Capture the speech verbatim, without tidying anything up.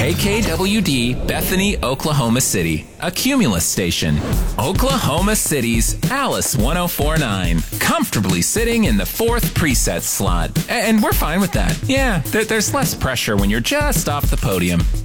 K K W D, Bethany, Oklahoma City, a Cumulus station. Oklahoma City's Alice one oh four point nine, comfortably sitting in the fourth preset slot. And we're fine with that. Yeah, there, there's less pressure when you're just off the podium.